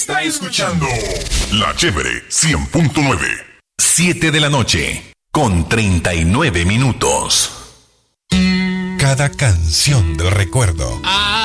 está escuchando La Chévere 100.9. 7 de la noche, con 39 minutos. Cada canción del recuerdo